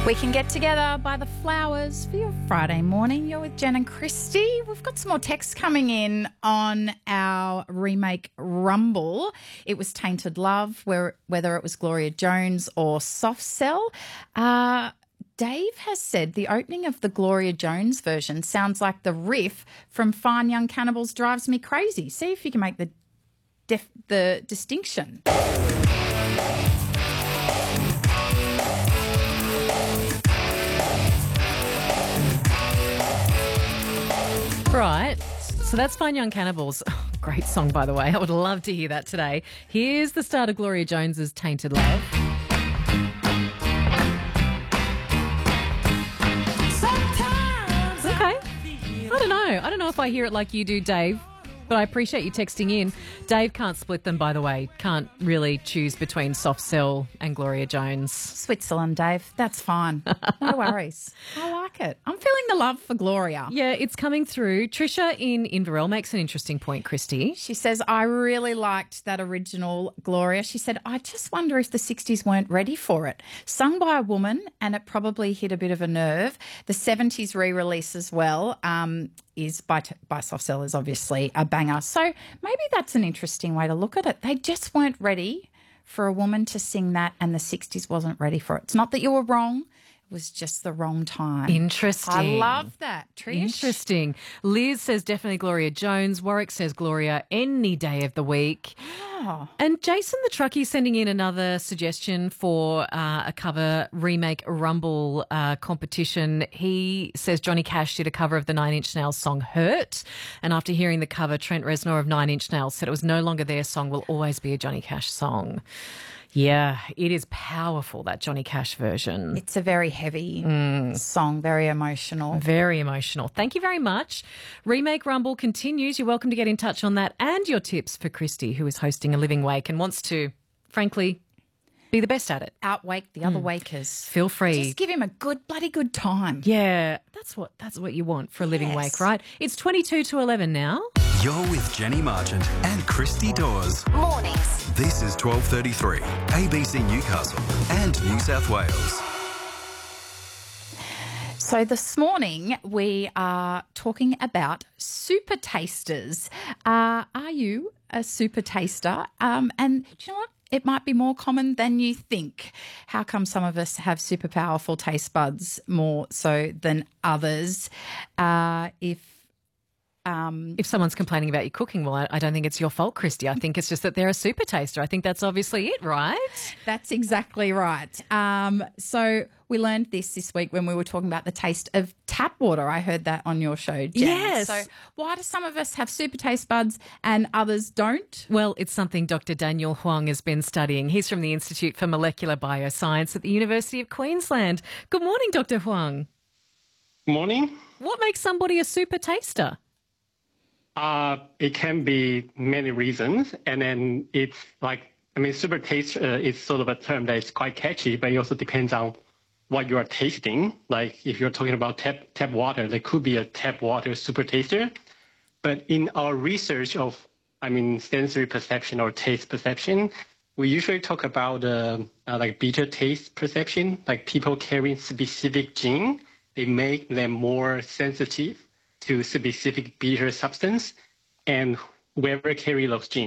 We can get together by the flowers for your Friday morning. You're with Jen and Christy. We've got some more texts coming in on our remake Rumble. It was Tainted Love, whether it was Gloria Jones or Soft Cell. Dave has said the opening of the Gloria Jones version sounds like the riff from Fine Young Cannibals Drives Me Crazy. See if you can make the distinction. Right, so that's Fine Young Cannibals. Oh, great song, by the way. I would love to hear that today. Here's the start of Gloria Jones's Tainted Love. Okay. I don't know if I hear it like you do, Dave, but I appreciate you texting in. Dave can't split them, by the way. Can't really choose between Soft Cell and Gloria Jones. Switzerland, Dave. That's fine. No worries. I like it. I'm feeling the love for Gloria. Yeah, it's coming through. Trisha in Inverell makes an interesting point, Christy. She says, I really liked that original Gloria. She said, I just wonder if the 60s weren't ready for it. Sung by a woman, and it probably hit a bit of a nerve. The 70s re-release as well is by Soft Cell is obviously a banger. So maybe that's an interesting way to look at it. They just weren't ready for a woman to sing that, and the 60s wasn't ready for it. It's not that you were wrong. It was just the wrong time. Interesting. I love that, Trish. Interesting. Liz says definitely Gloria Jones. Warwick says Gloria any day of the week. Oh. And Jason the Truckie sending in another suggestion for a cover remake Rumble competition. He says Johnny Cash did a cover of the Nine Inch Nails song Hurt. And after hearing the cover, Trent Reznor of Nine Inch Nails said it was no longer their song, will always be a Johnny Cash song. Yeah, it is powerful, that Johnny Cash version. It's a very heavy song, very emotional. Very emotional. Thank you very much. Remake Rumble continues. You're welcome to get in touch on that and your tips for Christy, who is hosting a Living Wake and wants to, frankly, be the best at it. Outwake the other wakers. Feel free. Just give him a bloody good time. Yeah, that's what you want for a Living Wake, right? It's 22 to 11 now. You're with Jenny Marchant and Christy Dawes. Mornings. This is 12:33, ABC Newcastle and New South Wales. So this morning we are talking about super tasters. Are you a super taster? And do you know what? It might be more common than you think. How come some of us have super powerful taste buds more so than others? If someone's complaining about your cooking, well, I don't think it's your fault, Christy. I think it's just that they're a super taster. I think that's obviously it, right? That's exactly right. So we learned this week when we were talking about the taste of tap water. I heard that on your show, Jen. Yes. So why do some of us have super taste buds and others don't? Well, it's something Dr. Daniel Huang has been studying. He's from the Institute for Molecular Bioscience at the University of Queensland. Good morning, Dr. Huang. Morning. What makes somebody a super taster? It can be many reasons, and then it's super taste is sort of a term that is quite catchy, but it also depends on what you are tasting. Like if you're talking about tap water, there could be a tap water super taster. But in our research of, sensory perception or taste perception, we usually talk about like bitter taste perception, like people carrying specific gene, they make them more sensitive to specific bitter substance, and whoever carry those genes